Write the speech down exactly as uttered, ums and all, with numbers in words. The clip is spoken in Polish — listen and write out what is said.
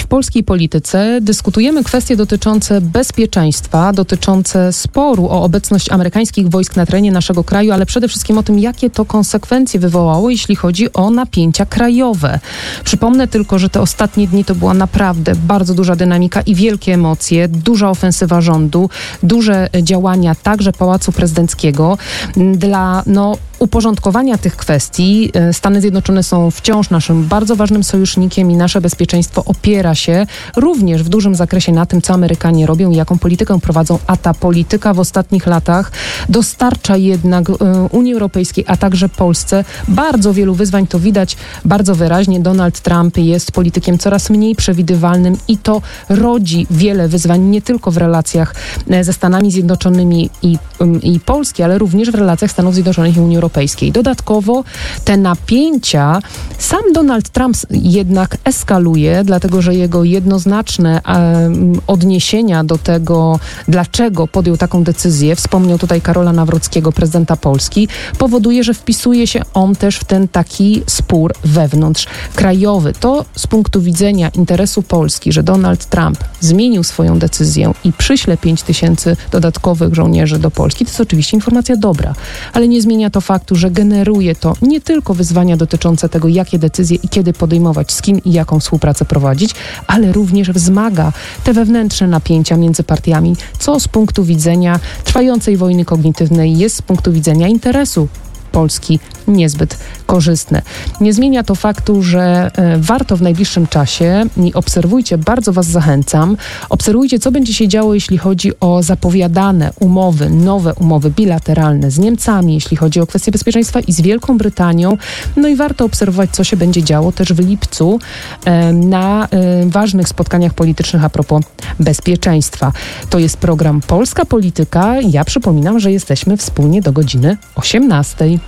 polskiej polityce dyskutujemy kwestie dotyczące bezpieczeństwa, dotyczące sporu o obecność amerykańskich wojsk na terenie naszego kraju, ale przede wszystkim o tym, jakie to konsekwencje wywołało, jeśli chodzi o napięcia krajowe. Przypomnę tylko, że te ostatnie dni to była naprawdę bardzo duża dynamika i wielkie emocje, duża ofensywa rządu, duże działania także Pałacu Prezydenckiego dla no, uporządkowania tych kwestii. Stany Zjednoczone są wciąż naszym bardzo ważnym sojusznikiem i nasze bezpieczeństwo opiera się również w dużym zakresie na tym, co Amerykanie robią i jaką politykę prowadzą, a ta polityka w ostatnich latach dostarcza jednak Unii Europejskiej, a także Polsce bardzo wielu wyzwań. To widać bardzo wyraźnie. Donald Trump jest politykiem coraz mniej przewidywalnym i to rodzi wiele wyzwań nie tylko w relacjach ze Stanami Zjednoczonymi i, i Polski, ale również w relacjach Stanów Zjednoczonych i Unii Europejskiej. Dodatkowo te napięcia sam Donald Trump jednak eskaluje, dlatego że jego jednoznaczne um, odniesienia do tego, dlaczego podjął taką decyzję, wspomniał tutaj Karola Nawrockiego, prezydenta Polski, powoduje, że wpisuje się on też w ten taki spór wewnątrzkrajowy. To z punktu widzenia interesu Polski, że Donald Trump zmienił swoją decyzję i przyśle pięć tysięcy dodatkowych żołnierzy do Polski, to jest oczywiście informacja dobra, ale nie zmienia to faktu, że generuje to nie tylko wyzwania dotyczące tego, jakie decyzje i kiedy podejmować, z kim i jaką współpracę prowadzić, ale również wzmaga te wewnętrzne napięcia między partiami, co z punktu widzenia trwającej wojny kognitywnej jest z punktu widzenia interesu Polski niezbyt korzystne. Nie zmienia to faktu, że e, warto w najbliższym czasie i obserwujcie, bardzo Was zachęcam, obserwujcie, co będzie się działo, jeśli chodzi o zapowiadane umowy, nowe umowy bilateralne z Niemcami, jeśli chodzi o kwestie bezpieczeństwa i z Wielką Brytanią. No i warto obserwować, co się będzie działo też w lipcu e, na e, ważnych spotkaniach politycznych a propos bezpieczeństwa. To jest program Polska Polityka. Ja przypominam, że jesteśmy wspólnie do godziny osiemnastej.